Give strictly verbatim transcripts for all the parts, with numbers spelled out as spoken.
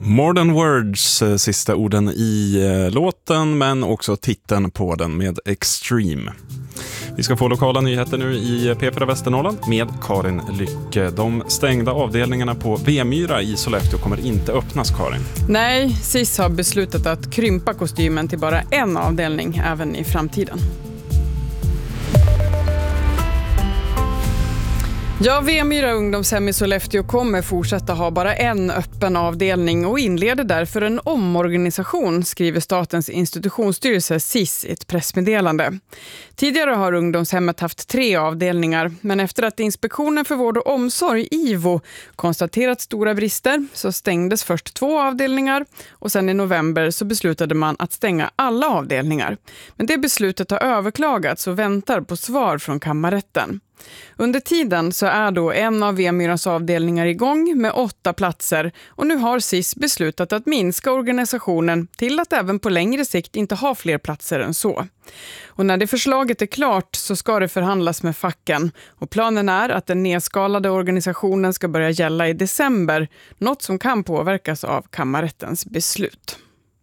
More than words, sista orden i låten men också titeln på den med Extreme. Vi ska få lokala nyheter nu i P fyra Västernorrland med Karin Lycke. De stängda avdelningarna på V-myra i Sollefteå kommer inte öppnas, Karin. Nej, S I S har beslutat att krympa kostymen till bara en avdelning även i framtiden. Ja, V-myra ungdomshem i Sollefteå kommer fortsätta ha bara en öppen avdelning och inleder därför en omorganisation, skriver Statens institutionsstyrelse S I S i ett pressmeddelande. Tidigare har ungdomshemmet haft tre avdelningar, men efter att Inspektionen för vård och omsorg, I V O, konstaterat stora brister så stängdes först två avdelningar och sen i november så beslutade man att stänga alla avdelningar. Men det beslutet har överklagats och väntar på svar från kammarrätten. Under tiden så är då en av V-myrans avdelningar igång med åtta platser och nu har S I S beslutat att minska organisationen till att även på längre sikt inte ha fler platser än så. Och när det förslaget är klart så ska det förhandlas med facken och planen är att den nedskalade organisationen ska börja gälla i december, något som kan påverkas av kammarrättens beslut.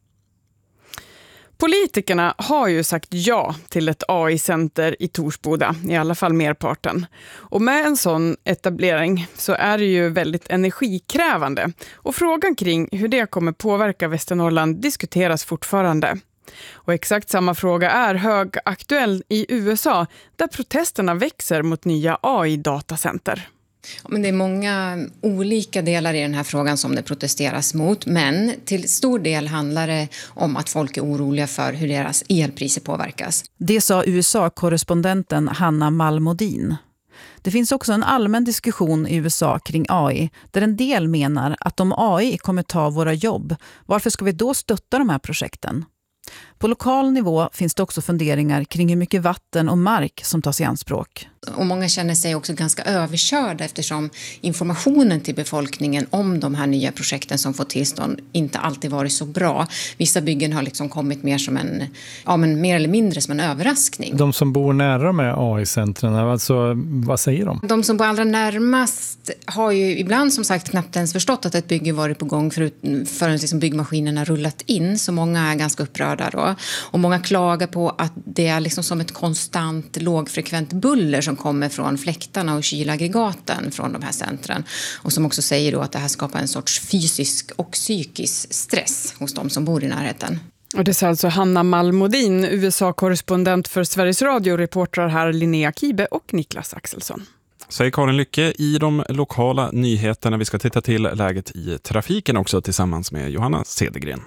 Politikerna har ju sagt ja till ett A I-center i Torsboda, i alla fall merparten. Och med en sån etablering så är det ju väldigt energikrävande. Och frågan kring hur det kommer påverka Västernorrland diskuteras fortfarande. Och exakt samma fråga är högaktuell i U S A, där protesterna växer mot nya A I-datacenter. Ja, men det är många olika delar i den här frågan som det protesteras mot, men till stor del handlar det om att folk är oroliga för hur deras elpriser påverkas. Det sa U S A-korrespondenten Hanna Malmodin. Det finns också en allmän diskussion i U S A kring A I där en del menar att om A I kommer ta våra jobb, varför ska vi då stötta de här projekten? På lokal nivå finns det också funderingar kring hur mycket vatten och mark som tas i anspråk. Och många känner sig också ganska överkörda eftersom informationen till befolkningen om de här nya projekten som får tillstånd inte alltid varit så bra. Vissa byggen har liksom kommit mer som en, ja men mer eller mindre som en överraskning. De som bor nära de här A I-centren, alltså vad säger de? De som bor allra närmast har ju ibland som sagt knappt ens förstått att ett bygge varit på gång för, förrän liksom byggmaskinerna rullat in. Så många är ganska upprörda då. Och många klagar på att det är liksom som ett konstant lågfrekvent buller som kommer från fläktarna och kylaggregaten från de här centren. Och som också säger då att det här skapar en sorts fysisk och psykisk stress hos de som bor i närheten. Och det säger alltså Hanna Malmodin, U S A-korrespondent för Sveriges Radio, reportrar här Linnea Kibe och Niklas Axelsson. Säger Karin Lycke i de lokala nyheterna. Vi ska titta till läget i trafiken också tillsammans med Johanna Cedergren.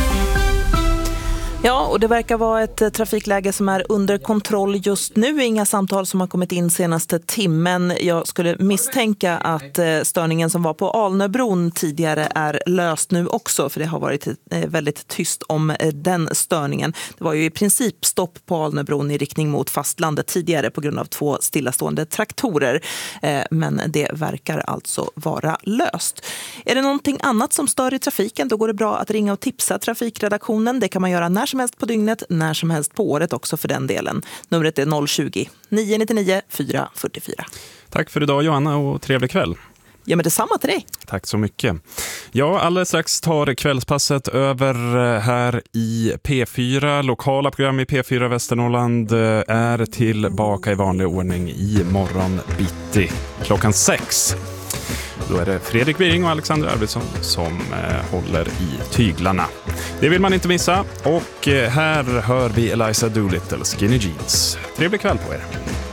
Ja, och det verkar vara ett trafikläge som är under kontroll just nu. Inga samtal som har kommit in senaste timmen. Jag skulle misstänka att störningen som var på Alnöbron tidigare är löst nu också. För det har varit väldigt tyst om den störningen. Det var ju i princip stopp på Alnöbron i riktning mot fastlandet tidigare på grund av två stillastående traktorer. Men det verkar alltså vara löst. Är det någonting annat som stör i trafiken, då går det bra att ringa och tipsa trafikredaktionen. Det kan man göra när som helst på dygnet, när som helst på året också för den delen. Numret är noll tjugo, nio nio fyra fyra fyra. Tack för idag Johanna och trevlig kväll. Ja, men detsamma till dig. Tack så mycket. Ja, alldeles strax tar kvällspasset över här i P fyra. Lokala program i P fyra Västernorrland är tillbaka i vanlig ordning i morgon bitti klockan sex. Då är det Fredrik Wiring och Alexander Arvidsson som eh, håller i tyglarna. Det vill man inte missa. Och eh, här hör vi Eliza Doolittle, Skinny Jeans. Trevlig kväll på er.